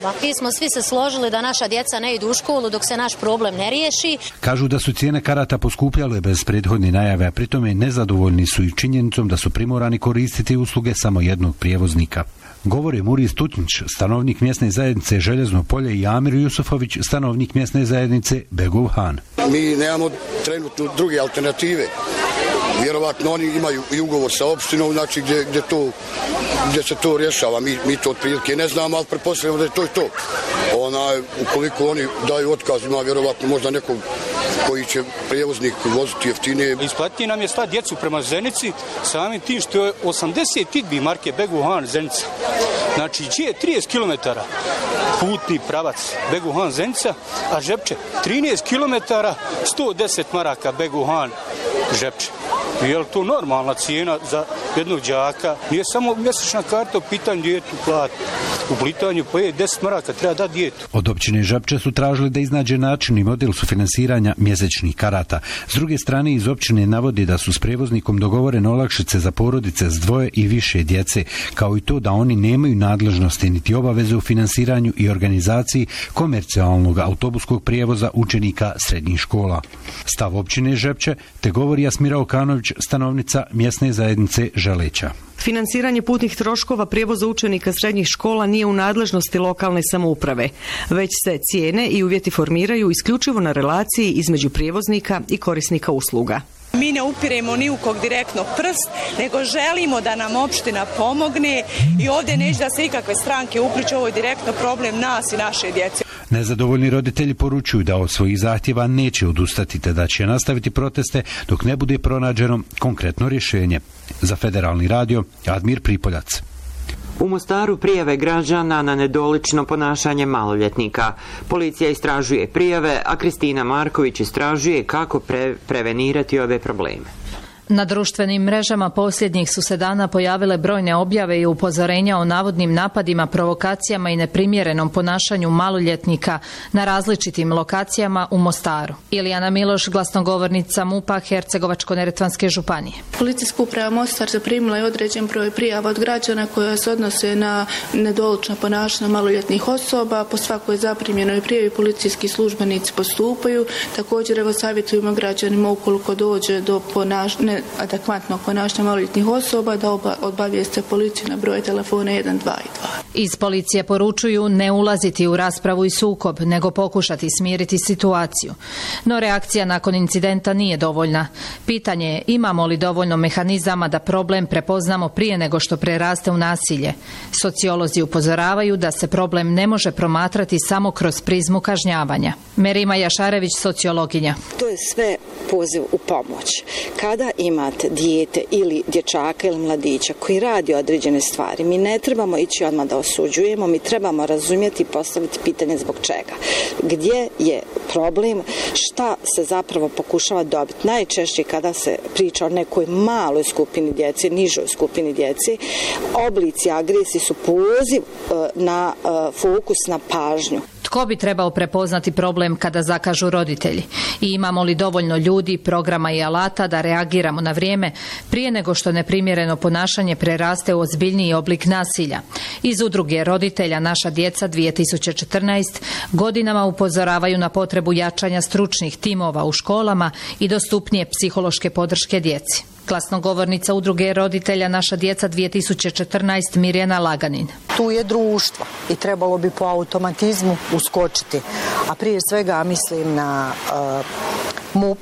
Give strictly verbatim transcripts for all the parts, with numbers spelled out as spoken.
Mi smo svi se složili da naša djeca ne idu u školu dok se naš problem ne riješi. Kažu da su cijene karata poskupljale bez prethodne najave, a pritome nezadovoljni su i činjenicom da su primorani koristiti usluge samo jednog prijevoznika. Govori Muris Tutnić, stanovnik mjesne zajednice Željezno polje, i Amir Jusufović, stanovnik mjesne zajednice Begov Han. Mi nemamo trenutno druge alternative. Vjerovatno oni imaju i ugovor sa opštinom, znači gdje, gdje, to, gdje se to rješava. Mi, mi to otprilike ne znamo, ali pretpostavljamo da je to i to. Ona, ukoliko oni daju otkaz, ima vjerovatno možda nekog koji će prijevoznik voziti jeftinije. Isplatnije nam je slat djecu prema Zenici, samim tim što je osamdeset idbi marke Begov Han Zenica. Znači, gdje je trideset kilometara putni pravac Begov Han Zenica, a Žepče trinaest kilometara, sto deset maraka Begov Han Žepče. Je li to normalna cijena za jednog đaka? Nije samo mjesečna karta u pitanju dijetu plati. U pitanju pa je deset maraka, treba dati dijetu. Od općine Žepče su tražili da iznađe način i model sufinansiranja mjesečnih karata. S druge strane, iz općine navodi da su s prevoznikom dogovorene olakšice za porodice s dvoje i više djece, kao i to da oni nemaju nadležnosti niti obaveze u finansiranju i organizaciji komercijalnog autobuskog prijevoza učenika srednjih škola. Stav općine Žepče te govori Jasmira Okanović, stanovnica mjesne zajednice Želeća. Finansiranje putnih troškova prijevoza učenika srednjih škola nije u nadležnosti lokalne samouprave, već se cijene i uvjeti formiraju isključivo na relaciji između prijevoznika i korisnika usluga. Mi ne upiremo ni u kog direktno prst, nego želimo da nam opština pomogne i ovdje neće da se ikakve stranke upliču, ovo je direktno problem nas i naše djece. Nezadovoljni roditelji poručuju da od svojih zahtjeva neće odustati, te da će nastaviti proteste dok ne bude pronađeno konkretno rješenje. Za Federalni radio, Admir Pripoljac. U Mostaru prijave građana na nedolično ponašanje maloljetnika. Policija istražuje prijave, a Kristina Marković istražuje kako pre prevenirati ove probleme. Na društvenim mrežama posljednjih su se dana pojavile brojne objave i upozorenja o navodnim napadima, provokacijama i neprimjerenom ponašanju maloljetnika na različitim lokacijama u Mostaru. Ilijana Miloš, glasnogovornica MUP-a Hercegovačko-neretvanske županije. Policijska uprava Mostar zaprimila je određen broj prijava od građana koja se odnose na nedolično ponašanje maloljetnih osoba. Po svakoj zaprimljenoj prijavi policijski službenici postupaju. Također, evo, savjetujemo građanima ukoliko dođe do ponašanja adekvatnog ponašanja maloljetnih osoba da obavijeste policiju na broj telefona jedan dva dva. Iz policije poručuju ne ulaziti u raspravu i sukob, nego pokušati smiriti situaciju. No reakcija nakon incidenta nije dovoljna. Pitanje je imamo li dovoljno mehanizama da problem prepoznamo prije nego što preraste u nasilje. Sociolozi upozoravaju da se problem ne može promatrati samo kroz prizmu kažnjavanja. Merima Jašarević, sociologinja. To je sve poziv u pomoć. Kada imate dijete ili dječaka ili mladića koji radi određene stvari, mi ne trebamo ići odmah da osuđujemo, mi trebamo razumjeti i postaviti pitanje zbog čega. Gdje je problem, šta se zapravo pokušava dobiti. Najčešće kada se priča o nekoj maloj skupini djece, nižoj skupini djece, oblici agresije su poziv na fokus na pažnju. Tko bi trebao prepoznati problem kada zakažu roditelji? I imamo li dovoljno ljudi, programa i alata da reagiramo na vrijeme prije nego što neprimjereno ponašanje preraste u ozbiljniji oblik nasilja? Iz udruge roditelja Naša djeca dvije tisuće četrnaeste godinama upozoravaju na potrebu jačanja stručnih timova u školama i dostupnije psihološke podrške djeci. Glasnogovornica udruge roditelja Naša djeca dvije tisuće četrnaeste Mirjana Laganin. Tu je društvo i trebalo bi po automatizmu uskočiti. A prije svega mislim na uh, MUP,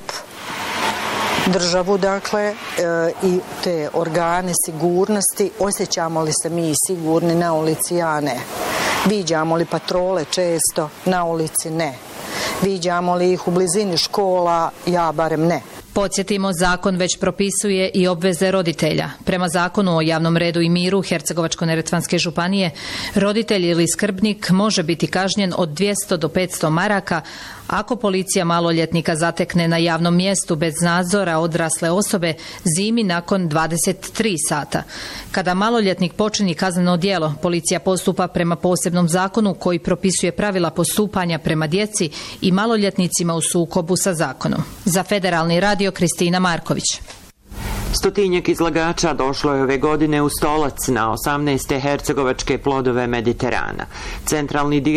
državu, dakle, e, i te organe sigurnosti. Osjećamo li se mi sigurni na ulici? Ja ne. Viđamo li patrole često na ulici? Ne. Viđamo li ih u blizini škola? Ja barem ne. Podsjetimo, zakon već propisuje i obveze roditelja. Prema zakonu o javnom redu i miru Hercegovačko-neretvanske županije, roditelj ili skrbnik može biti kažnjen od dvjesto do petsto maraka ako policija maloljetnika zatekne na javnom mjestu bez nadzora odrasle osobe zimi nakon dvadeset tri sata. Kada maloljetnik počini kazneno djelo, policija postupa prema posebnom zakonu koji propisuje pravila postupanja prema djeci i maloljetnicima u sukobu sa zakonom. Za Federalni radio Kristina Marković. Stotinjak izlagača došlo je ove godine u Stolac na osamnaeste hercegovačke plodove Mediterana. Centralni